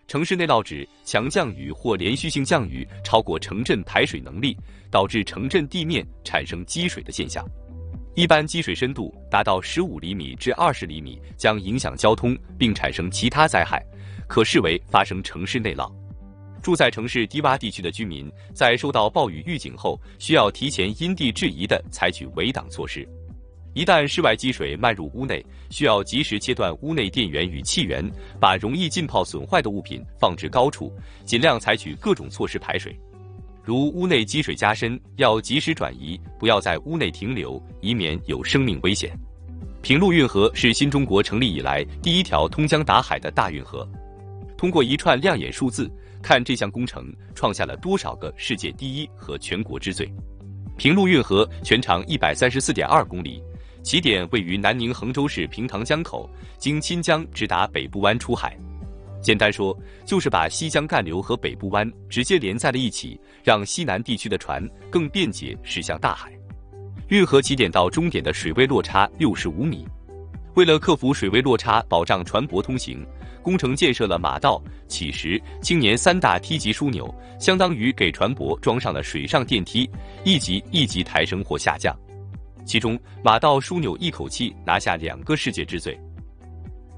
城市内涝指强降雨或连续性降雨超过城镇排水能力，导致城镇地面产生积水的现象。一般积水深度达到15厘米至20厘米，将影响交通并产生其他灾害，可视为发生城市内涝。住在城市低洼地区的居民，在收到暴雨预警后，需要提前因地制宜地采取围挡措施。一旦室外积水漫入屋内，需要及时切断屋内电源与气源，把容易浸泡损坏的物品放置高处，尽量采取各种措施排水。如屋内积水加深，要及时转移，不要在屋内停留，以免有生命危险。平陆运河是新中国成立以来第一条通江达海的大运河。通过一串亮眼数字，看这项工程创下了多少个世界第一和全国之最。平陆运河全长134.2公里，起点位于南宁衡州市平塘江口，经钦江直达北部湾出海。简单说，就是把西江干流和北部湾直接连在了一起，让西南地区的船更便捷驶向大海。运河起点到终点的水位落差65米。为了克服水位落差，保障船舶通行，工程建设了马道、起石、青年3大梯级枢纽，相当于给船舶装上了水上电梯，一级一级抬升或下降。其中，马道枢纽一口气拿下2个世界之最。